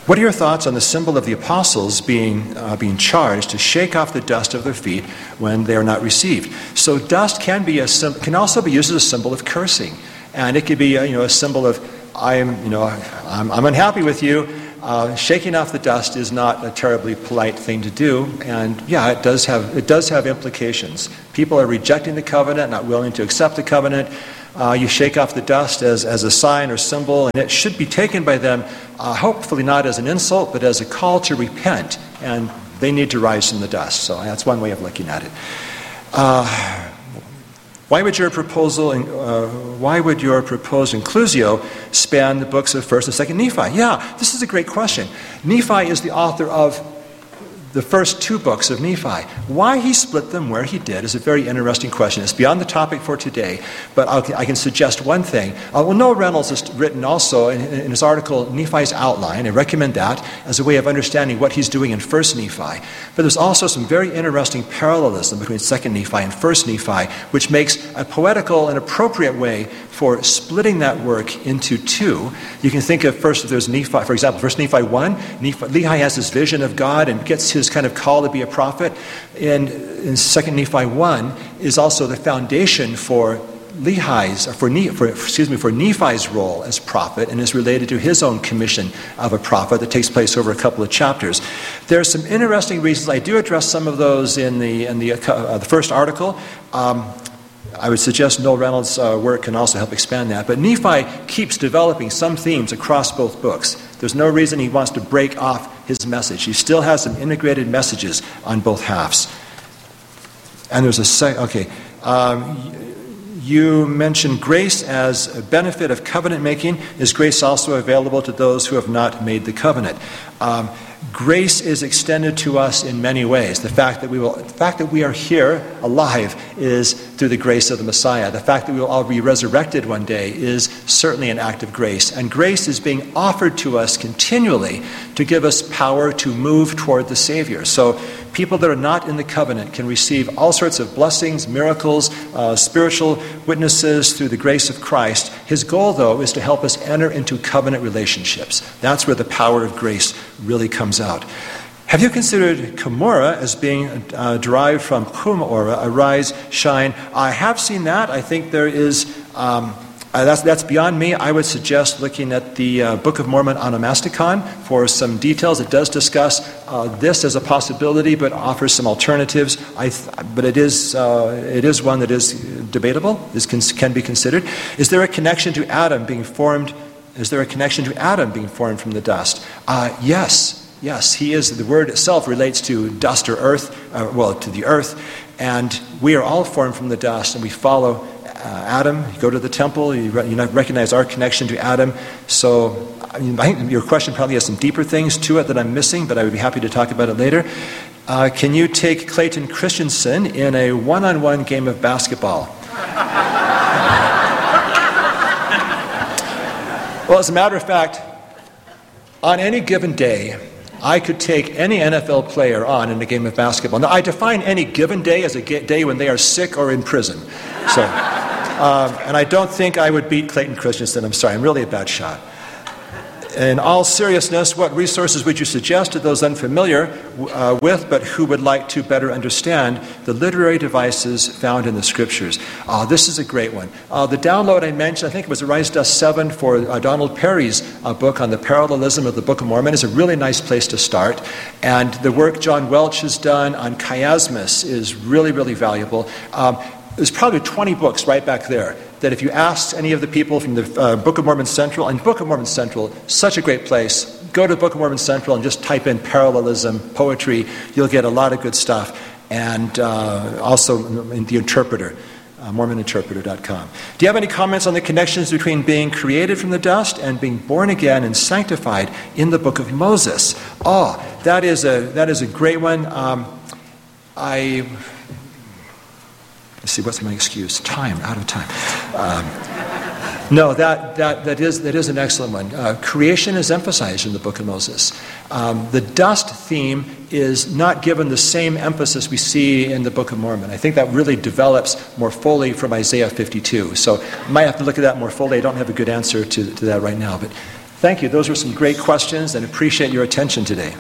What are your thoughts on the symbol of the apostles being charged to shake off the dust of their feet when they are not received? So dust can also be used as a symbol of cursing, and it could be a symbol of I'm unhappy with you. Shaking off the dust is not a terribly polite thing to do, and it does have implications. People are rejecting the covenant, not willing to accept the covenant. You shake off the dust as a sign or symbol, and it should be taken by them, hopefully not as an insult, but as a call to repent, and they need to rise from the dust. So that's one way of looking at it. Why would your proposed inclusio span the books of 1st and 2nd Nephi? Yeah, this is a great question. Nephi is the author of the first 2 books of Nephi. Why he split them where he did is a very interesting question. It's beyond the topic for today, but I can suggest one thing. Noah Reynolds has written also in his article, Nephi's Outline. I recommend that as a way of understanding what he's doing in 1st Nephi. But there's also some very interesting parallelism between 2nd Nephi and 1st Nephi, which makes a poetical and appropriate way for splitting that work into 2. You can think of first, there's Nephi, for example, 1st Nephi 1, Lehi has this vision of God and gets his kind of call to be a prophet. In 2nd Nephi 1 is also the foundation for Nephi's role as prophet, and is related to his own commission of a prophet that takes place over a couple of chapters. There are some interesting reasons. I do address some of those in the first article. I would suggest Noel Reynolds' work can also help expand that. But Nephi keeps developing some themes across both books. There's no reason he wants to break off his message. He still has some integrated messages on both halves. And there's you mentioned grace as a benefit of covenant making. Is grace also available to those who have not made the covenant? Grace is extended to us in many ways. The fact that we are here alive is through the grace of the Messiah. The fact that we will all be resurrected one day is certainly an act of grace. And grace is being offered to us continually to give us power to move toward the Savior. So people that are not in the covenant can receive all sorts of blessings, miracles, spiritual witnesses through the grace of Christ. His goal, though, is to help us enter into covenant relationships. That's where the power of grace really comes out. Have you considered Cumorah as being derived from Cum-Orah, arise, shine? I have seen that. I think there is... that's beyond me. I would suggest looking at the Book of Mormon Onomasticon for some details. It does discuss this as a possibility, but offers some alternatives. But it is one that is debatable. This can be considered. Is there a connection to Adam being formed? Is there a connection to Adam being formed from the dust? Yes, he is. The word itself relates to dust or earth, to the earth, and we are all formed from the dust, and we follow Adam. You go to the temple, you recognize our connection to Adam. So I think your question probably has some deeper things to it that I'm missing, but I would be happy to talk about it later. Can you take Clayton Christensen in a one-on-one game of basketball? Well, as a matter of fact, on any given day, I could take any NFL player on in a game of basketball. Now, I define any given day as a day when they are sick or in prison. So, and I don't think I would beat Clayton Christensen. I'm sorry, I'm really a bad shot. In all seriousness, what resources would you suggest to those unfamiliar with, but who would like to better understand the literary devices found in the Scriptures? This is a great one. The download I mentioned, I think it was Arise Dust 7 for Donald Perry's book on the parallelism of the Book of Mormon, is a really nice place to start. And the work John Welch has done on chiasmus is really, really valuable. There's probably 20 books right back there that if you ask any of the people from the Book of Mormon Central, and Book of Mormon Central, such a great place, go to Book of Mormon Central and just type in parallelism, poetry, you'll get a lot of good stuff. And also in the Interpreter, MormonInterpreter.com. Do you have any comments on the connections between being created from the dust and being born again and sanctified in the Book of Moses? That is a great one. Let's see, what's my excuse? Out of time. No, that is an excellent one. Creation is emphasized in the Book of Moses. The dust theme is not given the same emphasis we see in the Book of Mormon. I think that really develops more fully from Isaiah 52. So I might have to look at that more fully. I don't have a good answer to that right now, but Thank you. Those were some great questions, and appreciate your attention today.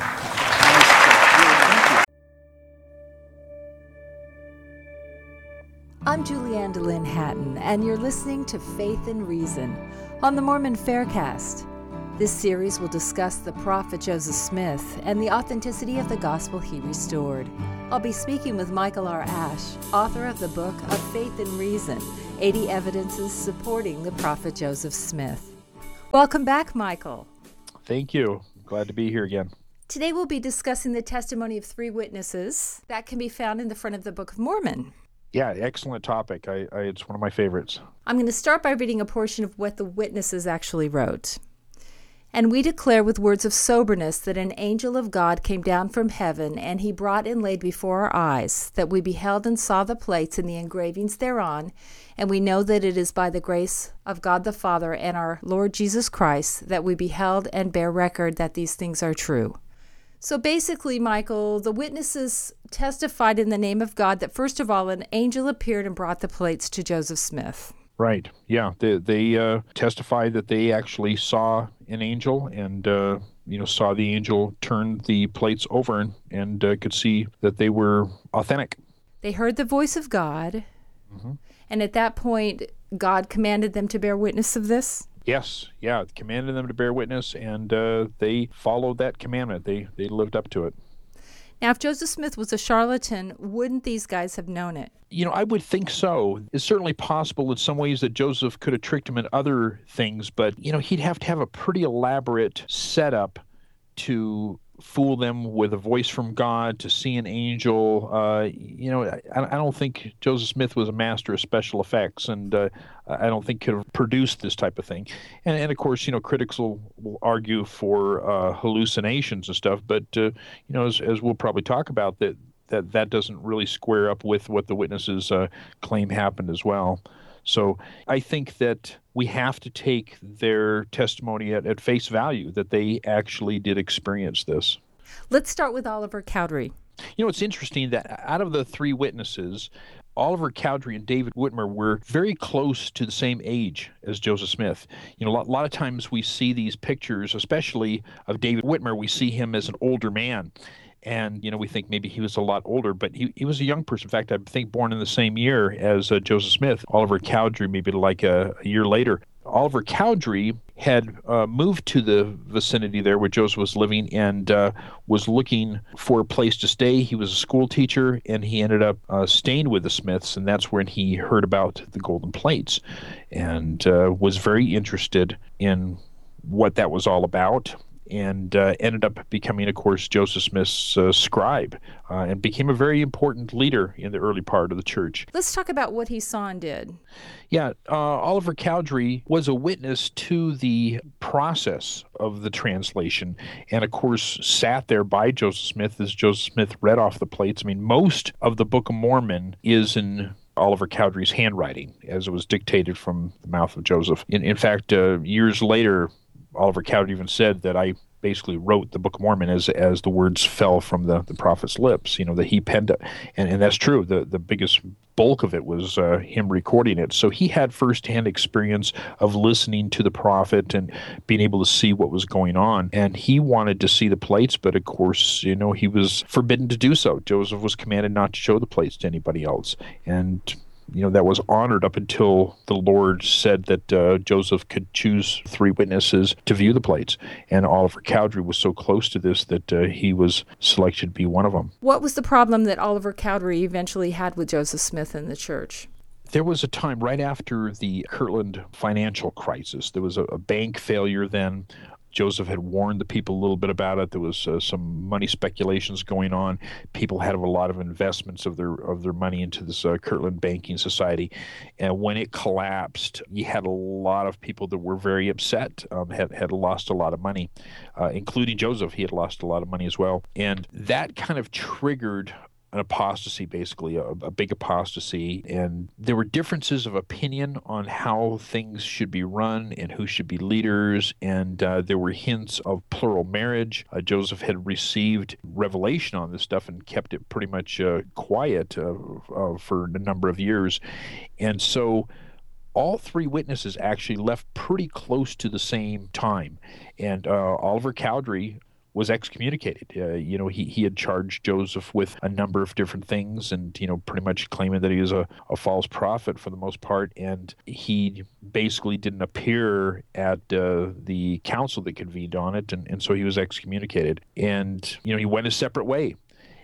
I'm Julianne DeLynn Hatton, and you're listening to Faith and Reason on the Mormon Faircast. This series will discuss the prophet Joseph Smith and the authenticity of the gospel he restored. I'll be speaking with Michael R. Ash, author of the book of Faith and Reason, 80 Evidences Supporting the Prophet Joseph Smith. Welcome back, Michael. Thank you. Glad to be here again. Today we'll be discussing the testimony of 3 witnesses that can be found in the front of the Book of Mormon. Yeah, excellent topic. It's one of my favorites. I'm going to start by reading a portion of what the witnesses actually wrote. And we declare with words of soberness that an angel of God came down from heaven, and he brought and laid before our eyes, that we beheld and saw the plates and the engravings thereon, and we know that it is by the grace of God the Father and our Lord Jesus Christ that we beheld and bear record that these things are true. So basically, Michael, the witnesses testified in the name of God that, first of all, an angel appeared and brought the plates to Joseph Smith. Right. Yeah. They testified that they actually saw an angel and, saw the angel turn the plates over and could see that they were authentic. They heard the voice of God. Mm-hmm. And at that point, God commanded them to bear witness of this? Yes, yeah, commanded them to bear witness, and they followed that commandment. They lived up to it. Now, if Joseph Smith was a charlatan, wouldn't these guys have known it? I would think so. It's certainly possible in some ways that Joseph could have tricked him in other things, but, he'd have to have a pretty elaborate setup to fool them with a voice from God, to see an angel. I don't think Joseph Smith was a master of special effects, and I don't think could have produced this type of thing. And of course, critics will argue for hallucinations and stuff, but as we'll probably talk about, that doesn't really square up with what the witnesses claim happened as well. So I think that we have to take their testimony at face value, that they actually did experience this. Let's start with Oliver Cowdery. It's interesting that out of the 3 witnesses, Oliver Cowdery and David Whitmer were very close to the same age as Joseph Smith. A lot of times we see these pictures, especially of David Whitmer, we see him as an older man. And, we think maybe he was a lot older, but he was a young person. In fact, I think born in the same year as Joseph Smith. Oliver Cowdery, maybe like a year later. Oliver Cowdery had moved to the vicinity there where Joseph was living and was looking for a place to stay. He was a school teacher, and he ended up staying with the Smiths, and that's when he heard about the golden plates and was very interested in what that was all about. And ended up becoming, of course, Joseph Smith's scribe, and became a very important leader in the early part of the church. Let's talk about what he saw and did. Yeah, Oliver Cowdery was a witness to the process of the translation, and of course sat there by Joseph Smith as Joseph Smith read off the plates. I mean, most of the Book of Mormon is in Oliver Cowdery's handwriting, as it was dictated from the mouth of Joseph. In fact, years later, Oliver Cowdery even said that I basically wrote the Book of Mormon as the words fell from the prophet's lips, that he penned it. And that's true. The biggest bulk of it was him recording it. So he had firsthand experience of listening to the prophet and being able to see what was going on. And he wanted to see the plates, but of course, he was forbidden to do so. Joseph was commanded not to show the plates to anybody else. And that was honored up until the Lord said that Joseph could choose 3 witnesses to view the plates. And Oliver Cowdery was so close to this that he was selected to be one of them. What was the problem that Oliver Cowdery eventually had with Joseph Smith in the church? There was a time right after the Kirtland financial crisis. There was a bank failure then. Joseph had warned the people a little bit about it. There was some money speculations going on. People had a lot of investments of their money into this Kirtland Banking Society. And when it collapsed, you had a lot of people that were very upset, had lost a lot of money, including Joseph. He had lost a lot of money as well. And that kind of triggered an apostasy, basically, a big apostasy. And there were differences of opinion on how things should be run and who should be leaders. And there were hints of plural marriage. Joseph had received revelation on this stuff and kept it pretty much quiet for a number of years. And so all three witnesses actually left pretty close to the same time. And Oliver Cowdery was excommunicated. He had charged Joseph with a number of different things and, pretty much claiming that he was a false prophet for the most part. And he basically didn't appear at the council that convened on it. And so he was excommunicated. And, he went a separate way.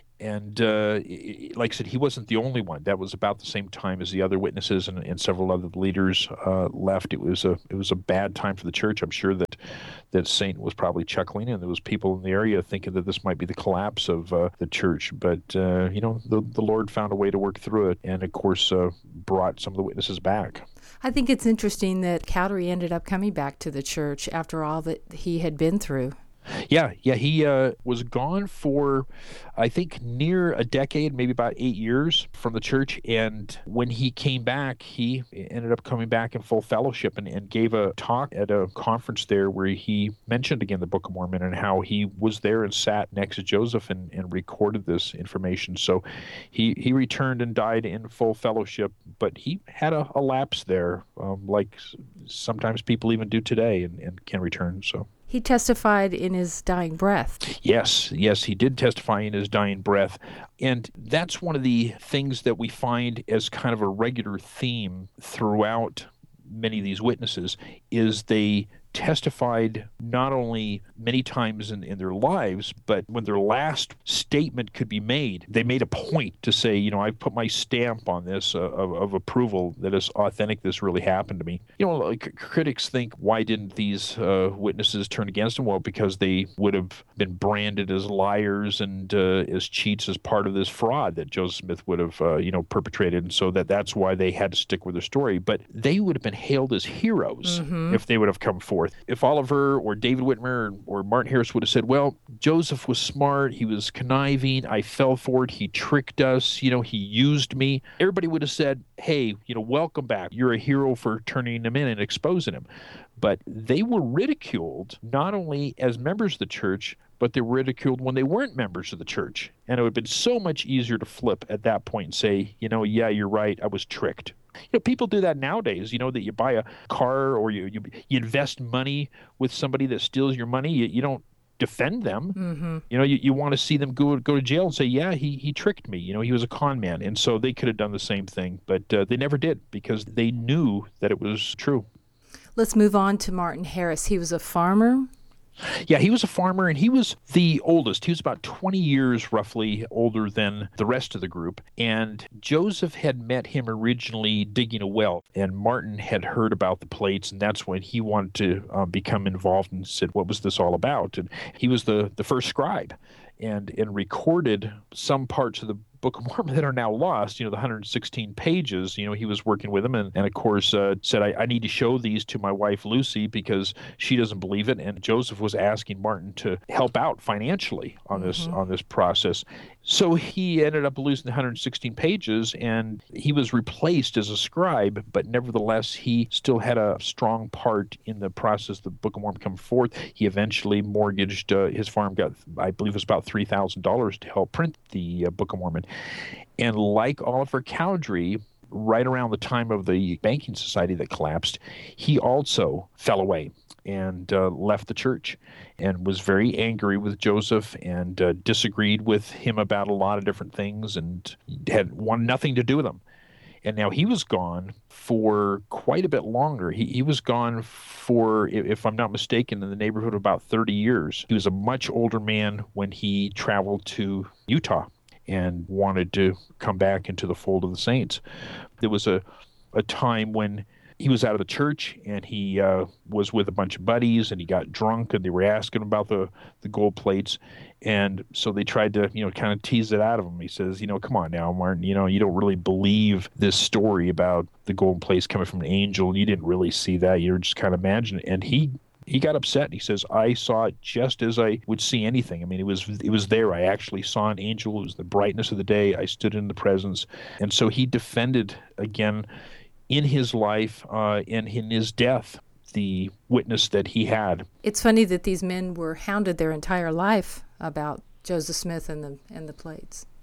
And like I said, he wasn't the only one. That was about the same time as the other witnesses and several other leaders left. It was a bad time for the church. I'm sure that Satan was probably chuckling, and there was people in the area thinking that this might be the collapse of the church. But the Lord found a way to work through it, and of course brought some of the witnesses back. I think it's interesting that Cowdery ended up coming back to the church after all that he had been through. Yeah, he was gone for, I think, near a decade, maybe about 8 years from the church. And when he came back, he ended up coming back in full fellowship and gave a talk at a conference there where he mentioned again the Book of Mormon and how he was there and sat next to Joseph and recorded this information. So he returned and died in full fellowship, but he had a lapse there, like sometimes people even do today and can return. So. He testified in his dying breath. Yes, he did testify in his dying breath. And that's one of the things that we find as kind of a regular theme throughout many of these witnesses is they testified not only many times in their lives, but when their last statement could be made, they made a point to say, I put my stamp on this of approval that is authentic, this really happened to me. Critics think, why didn't these witnesses turn against them? Well, because they would have been branded as liars and as cheats as part of this fraud that Joseph Smith would have, perpetrated. And so that's why they had to stick with their story. But they would have been hailed as heroes if they would have come forth. If Oliver or David Whitmer or Martin Harris would have said, well, Joseph was smart, he was conniving, I fell for it, he tricked us, he used me, everybody would have said, hey, welcome back. You're a hero for turning him in and exposing him. But they were ridiculed not only as members of the church, but they were ridiculed when they weren't members of the church. And it would have been so much easier to flip at that point and say, yeah, you're right, I was tricked. People do that nowadays, that you buy a car or you invest money with somebody that steals your money. You don't defend them. Mm-hmm. You want to see them go to jail and say, yeah, he tricked me. He was a con man. And so they could have done the same thing, but they never did because they knew that it was true. Let's move on to Martin Harris. He was a farmer. Yeah, he was a farmer, and he was the oldest. He was about 20 years roughly older than the rest of the group. And Joseph had met him originally digging a well, and Martin had heard about the plates, and that's when he wanted to become involved and said, what was this all about? And he was the first scribe and recorded some parts of the Book of Mormon that are now lost, the 116 pages. He was working with them and of course said, I need to show these to my wife Lucy because she doesn't believe it. And Joseph was asking Martin to help out financially on this process. So he ended up losing the 116 pages and he was replaced as a scribe, but nevertheless, he still had a strong part in the process the Book of Mormon come forth. He eventually mortgaged his farm, got, I believe it was about $3,000 to help print the Book of Mormon. And like Oliver Cowdery, right around the time of the banking society that collapsed, he also fell away and left the church and was very angry with Joseph and disagreed with him about a lot of different things and had wanted nothing to do with him. And now he was gone for quite a bit longer. He was gone for, if I'm not mistaken, in the neighborhood of about 30 years. He was a much older man when he traveled to Utah and wanted to come back into the fold of the saints. There was a time when he was out of the church and he was with a bunch of buddies and he got drunk and they were asking about the gold plates. And so they tried to, kind of tease it out of him. He says, come on now, Martin, you don't really believe this story about the gold plates coming from an angel. You didn't really see that. You were just kind of imagining it. And he got upset. He says, I saw it just as I would see anything. I mean, it was there. I actually saw an angel. It was the brightness of the day. I stood in the presence. And so he defended again in his life and in his death the witness that he had. It's funny that these men were hounded their entire life about Joseph Smith and the plates.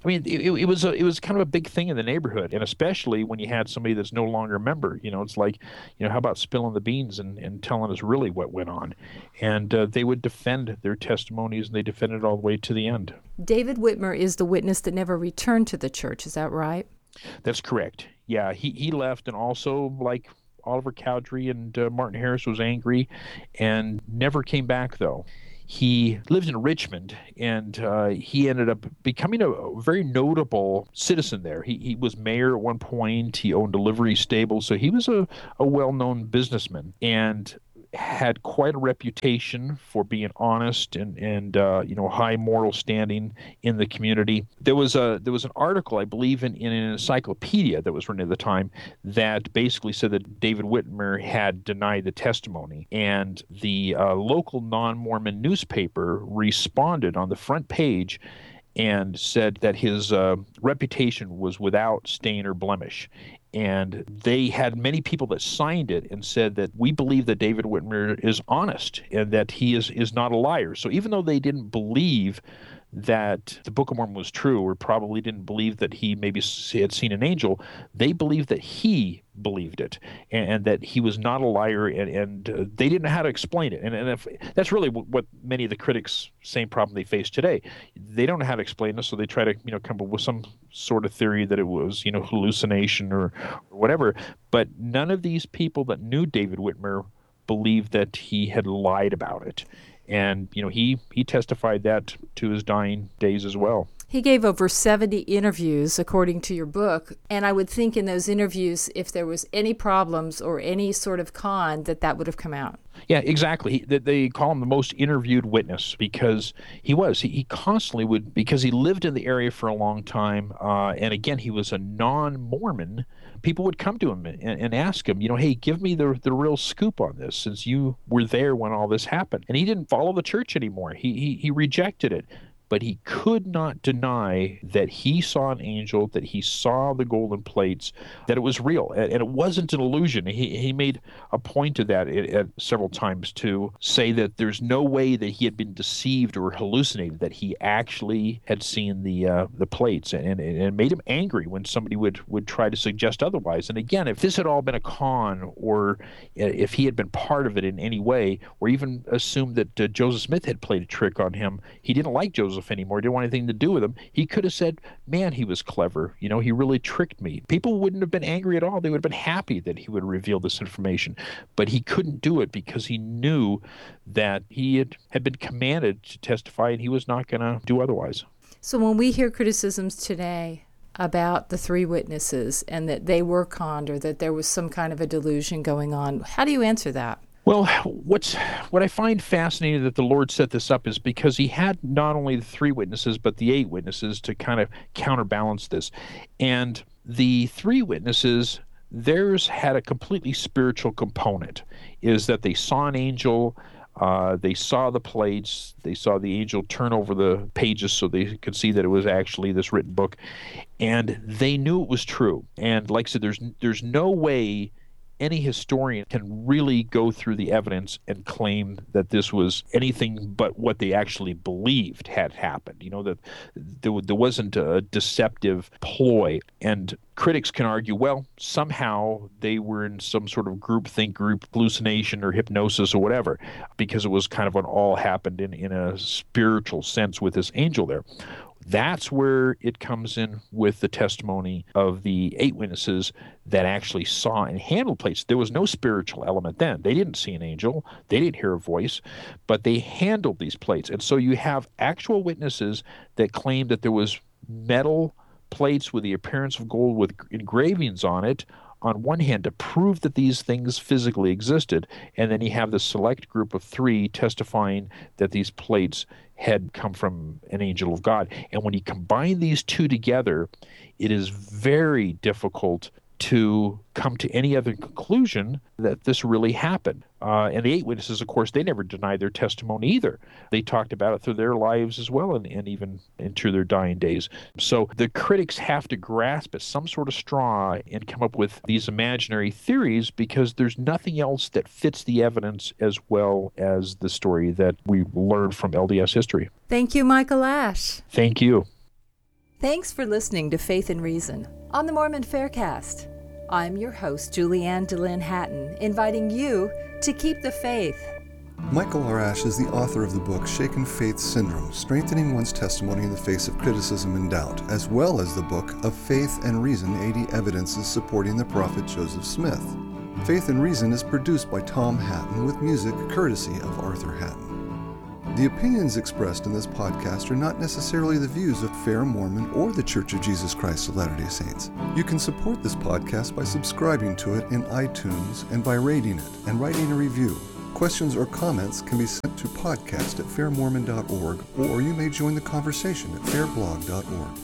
I mean, it was kind of a big thing in the neighborhood, and especially when you had somebody that's no longer a member. It's like, how about spilling the beans and telling us really what went on? And they would defend their testimonies, and they defended it all the way to the end. David Whitmer is the witness that never returned to the church. Is that right? That's correct. Yeah, he left, and also, like Oliver Cowdery and Martin Harris, was angry and never came back, though. He lived in Richmond, and he ended up becoming a very notable citizen there. He was mayor at one point. He owned a livery stable, so he was a well-known businessman, and had quite a reputation for being honest and high moral standing in the community. There was an article, I believe, in an encyclopedia that was written at the time that basically said that David Whitmer had denied the testimony, and the local non-Mormon newspaper responded on the front page and said that his reputation was without stain or blemish. And they had many people that signed it and said that we believe that David Whitmer is honest and that he is not a liar. So even though they didn't believe that the Book of Mormon was true, or probably didn't believe that he maybe had seen an angel, they believed that he believed it, and that he was not a liar, and they didn't know how to explain it. And if, that's really what many of the critics, same problem they face today. They don't know how to explain this, so they try to come up with some sort of theory that it was hallucination or whatever. But none of these people that knew David Whitmer believed that he had lied about it. And, he testified that to his dying days as well. He gave over 70 interviews, according to your book. And I would think in those interviews, if there was any problems or any sort of con, that would have come out. Yeah, exactly. They call him the most interviewed witness because he constantly would, because he lived in the area for a long time. And again, he was a non-Mormon. People would come to him and ask him, hey, give me the real scoop on this, since you were there when all this happened. And he didn't follow the church anymore. He rejected it. But he could not deny that he saw an angel, that he saw the golden plates, that it was real. And it wasn't an illusion. He made a point of that at several times to say that there's no way that he had been deceived or hallucinated, that he actually had seen the plates. And it made him angry when somebody would try to suggest otherwise. And again, if this had all been a con, or if he had been part of it in any way, or even assumed that Joseph Smith had played a trick on him, he didn't like Joseph anymore, didn't want anything to do with him, he could have said, man, he was clever. He really tricked me. People wouldn't have been angry at all. They would have been happy that he would reveal this information. But he couldn't do it because he knew that he had been commanded to testify, and he was not going to do otherwise. So when we hear criticisms today about the three witnesses and that they were conned, or that there was some kind of a delusion going on, how do you answer that? Well, what I find fascinating that the Lord set this up is because he had not only the three witnesses, but the 8 witnesses to kind of counterbalance this. And the 3 witnesses, theirs had a completely spiritual component, is that they saw an angel, they saw the plates, they saw the angel turn over the pages so they could see that it was actually this written book, and they knew it was true. And like I said, there's no way any historian can really go through the evidence and claim that this was anything but what they actually believed had happened. That there wasn't a deceptive ploy. And critics can argue, well, somehow they were in some sort of group hallucination or hypnosis or whatever, because it was kind of an all happened in a spiritual sense with this angel there. That's where it comes in with the testimony of the 8 witnesses that actually saw and handled plates. There was no spiritual element then. They didn't see an angel. They didn't hear a voice, but they handled these plates. And so you have actual witnesses that claim that there was metal plates with the appearance of gold with engravings on it, on one hand, to prove that these things physically existed, and then you have the select group of 3 testifying that these plates had come from an angel of God. And when you combine these 2 together, it is very difficult to come to any other conclusion that this really happened. And the 8 witnesses, of course, they never denied their testimony either. They talked about it through their lives as well, and even into their dying days. So the critics have to grasp at some sort of straw and come up with these imaginary theories, because there's nothing else that fits the evidence as well as the story that we learned from LDS history. Thank you, Michael Ash. Thank you. Thanks for listening to Faith and Reason on the Mormon Faircast. I'm your host, Julianne DeLynn Hatton, inviting you to keep the faith. Michael R. Ash is the author of the book Shaken Faith Syndrome, Strengthening One's Testimony in the Face of Criticism and Doubt, as well as the book Of Faith and Reason, 80 Evidences Supporting the Prophet Joseph Smith. Faith and Reason is produced by Tom Hatton with music courtesy of Arthur Hatton. The opinions expressed in this podcast are not necessarily the views of Fair Mormon or the Church of Jesus Christ of Latter-day Saints. You can support this podcast by subscribing to it in iTunes and by rating it and writing a review. Questions or comments can be sent to podcast@fairmormon.org, or you may join the conversation at fairblog.org.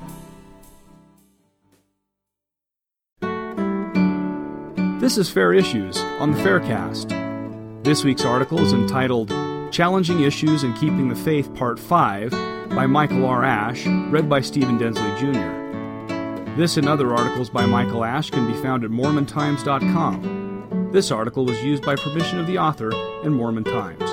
This is Fair Issues on the Faircast. This week's article is entitled Challenging Issues in Keeping the Faith, Part 5, by Michael R. Ash, read by Stephen Densley Jr. This and other articles by Michael Ash can be found at MormonTimes.com. This article was used by permission of the author in Mormon Times.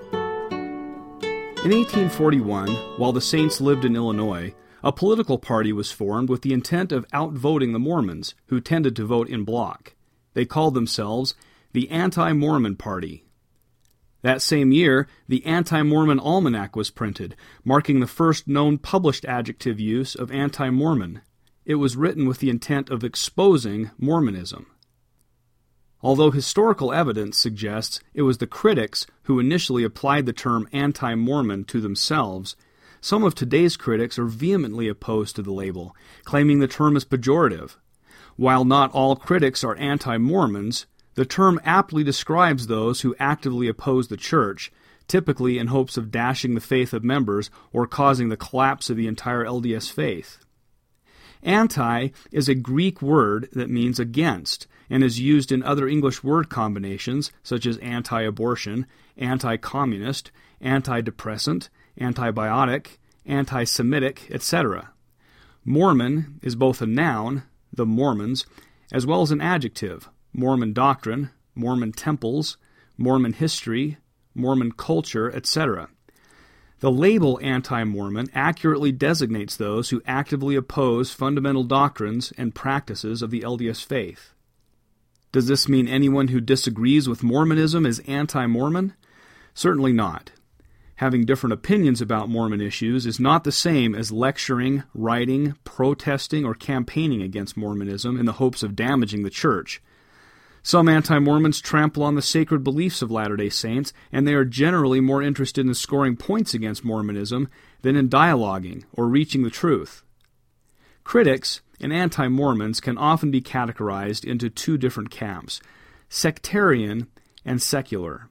In 1841, while the Saints lived in Illinois, a political party was formed with the intent of outvoting the Mormons, who tended to vote in bloc. They called themselves the Anti-Mormon Party. That same year, the Anti-Mormon Almanac was printed, marking the first known published adjective use of anti-Mormon. It was written with the intent of exposing Mormonism. Although historical evidence suggests it was the critics who initially applied the term anti-Mormon to themselves, some of today's critics are vehemently opposed to the label, claiming the term is pejorative. While not all critics are anti-Mormons, the term aptly describes those who actively oppose the Church, typically in hopes of dashing the faith of members or causing the collapse of the entire LDS faith. Anti is a Greek word that means against, and is used in other English word combinations such as anti-abortion, anti-communist, antidepressant, antibiotic, anti-Semitic, etc. Mormon is both a noun, the Mormons, as well as an adjective, Mormon doctrine, Mormon temples, Mormon history, Mormon culture, etc. The label anti-Mormon accurately designates those who actively oppose fundamental doctrines and practices of the LDS faith. Does this mean anyone who disagrees with Mormonism is anti-Mormon? Certainly not. Having different opinions about Mormon issues is not the same as lecturing, writing, protesting, or campaigning against Mormonism in the hopes of damaging the Church. Some anti-Mormons trample on the sacred beliefs of Latter-day Saints, and they are generally more interested in scoring points against Mormonism than in dialoguing or reaching the truth. Critics and anti-Mormons can often be categorized into two different camps, sectarian and secular.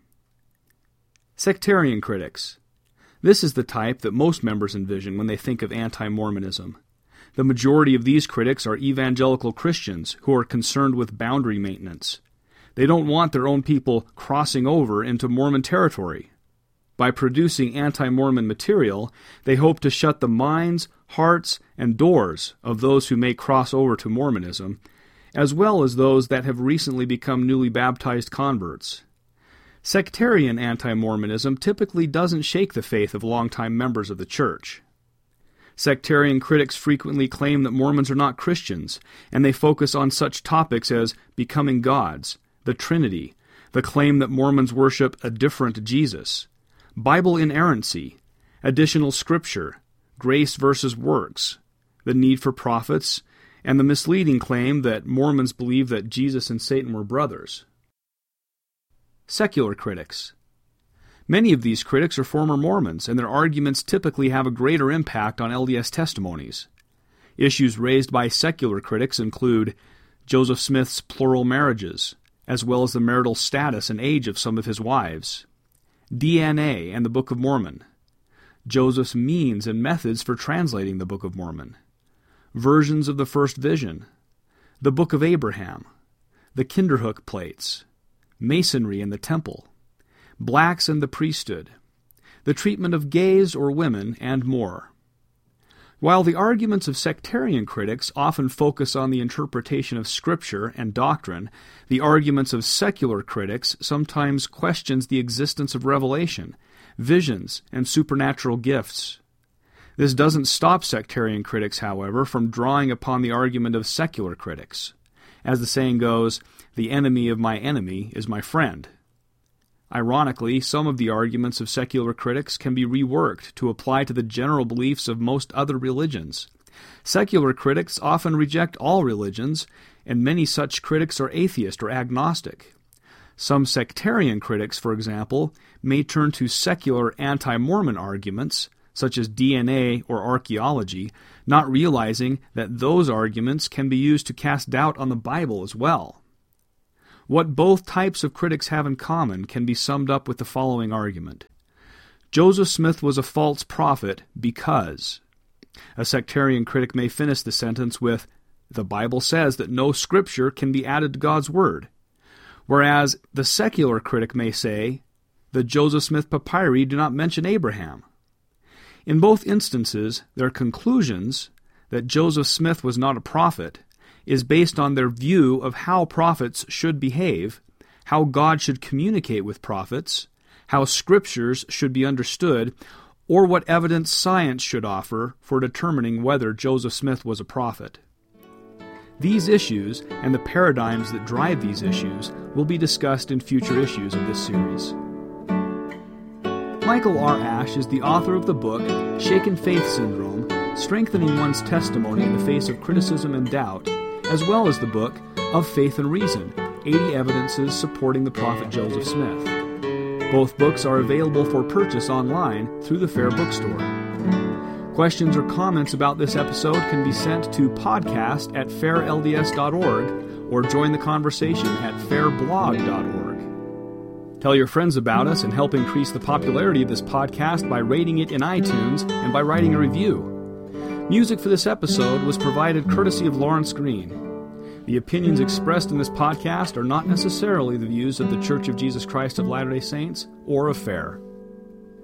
Sectarian critics. This is the type that most members envision when they think of anti-Mormonism. The majority of these critics are evangelical Christians who are concerned with boundary maintenance. They don't want their own people crossing over into Mormon territory. By producing anti-Mormon material, they hope to shut the minds, hearts, and doors of those who may cross over to Mormonism, as well as those that have recently become newly baptized converts. Sectarian anti-Mormonism typically doesn't shake the faith of longtime members of the Church. Sectarian critics frequently claim that Mormons are not Christians, and they focus on such topics as becoming gods, the Trinity, the claim that Mormons worship a different Jesus, Bible inerrancy, additional scripture, grace versus works, the need for prophets, and the misleading claim that Mormons believe that Jesus and Satan were brothers. Secular critics. Many of these critics are former Mormons, and their arguments typically have a greater impact on LDS testimonies. Issues raised by secular critics include Joseph Smith's plural marriages, as well as the marital status and age of some of his wives, DNA and the Book of Mormon, Joseph's means and methods for translating the Book of Mormon, versions of the first vision, the Book of Abraham, the Kinderhook plates, Masonry and the Temple, blacks and the priesthood, the treatment of gays or women, and more. While the arguments of sectarian critics often focus on the interpretation of Scripture and doctrine, the arguments of secular critics sometimes questions the existence of revelation, visions, and supernatural gifts. This doesn't stop sectarian critics, however, from drawing upon the argument of secular critics. As the saying goes, the enemy of my enemy is my friend. Ironically, some of the arguments of secular critics can be reworked to apply to the general beliefs of most other religions. Secular critics often reject all religions, and many such critics are atheist or agnostic. Some sectarian critics, for example, may turn to secular anti-Mormon arguments, such as DNA or archaeology, not realizing that those arguments can be used to cast doubt on the Bible as well. What both types of critics have in common can be summed up with the following argument. Joseph Smith was a false prophet because. A sectarian critic may finish the sentence with, the Bible says that no scripture can be added to God's word. Whereas the secular critic may say, the Joseph Smith papyri do not mention Abraham. In both instances, their conclusions that Joseph Smith was not a prophet is based on their view of how prophets should behave, how God should communicate with prophets, how scriptures should be understood, or what evidence science should offer for determining whether Joseph Smith was a prophet. These issues, and the paradigms that drive these issues, will be discussed in future issues of this series. Michael R. Ash is the author of the book, Shaken Faith Syndrome, Strengthening One's Testimony in the Face of Criticism and Doubt, as well as the book, Of Faith and Reason, 80 Evidences Supporting the Prophet Joseph Smith. Both books are available for purchase online through the Fair Bookstore. Questions or comments about this episode can be sent to podcast@fairlds.org or join the conversation at fairblog.org. Tell your friends about us and help increase the popularity of this podcast by rating it in iTunes and by writing a review. Music for this episode was provided courtesy of Lawrence Green. The opinions expressed in this podcast are not necessarily the views of The Church of Jesus Christ of Latter-day Saints or of FAIR.